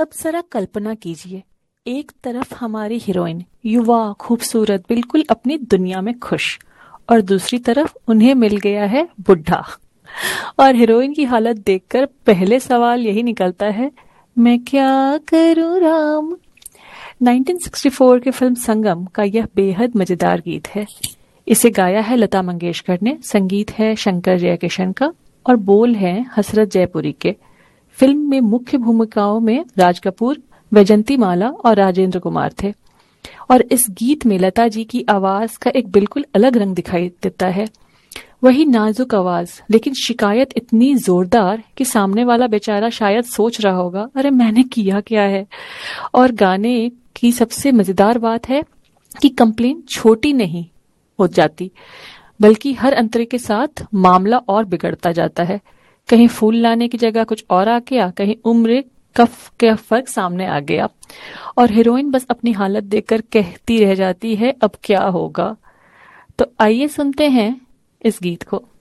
अब जरा कल्पना कीजिए, एक तरफ हमारी हीरोइन युवा खूबसूरत बिल्कुल अपनी दुनिया में खुश, और दूसरी तरफ उन्हें मिल गया है बुढ़ा। और हीरोइन की हालत देखकर पहले सवाल यही निकलता है, मैं क्या करूं राम। 1964 के फिल्म संगम का यह बेहद मजेदार गीत है। इसे गाया है लता मंगेशकर ने, संगीत है शंकर जयकिशन का और बोल हैं हसरत जयपुरी के। फिल्म में मुख्य भूमिकाओं में राज कपूर, वैजंती माला और राजेंद्र कुमार थे। और इस गीत में लता जी की आवाज का एक बिल्कुल अलग रंग दिखाई देता है। वही नाजुक आवाज, लेकिन शिकायत इतनी जोरदार कि सामने वाला बेचारा शायद सोच रहा होगा, अरे मैंने किया क्या है। और गाने की सबसे मजेदार बात है कि कंप्लेन छोटी नहीं हो जाती, बल्कि हर अंतरे के साथ मामला और बिगड़ता जाता है। कहीं फूल लाने की जगह कुछ और आ गया, कहीं उम्र कफ का फर्क सामने आ गया, और हीरोइन बस अपनी हालत देखकर कहती रह जाती है अब क्या होगा। तो आइए सुनते हैं इस गीत को।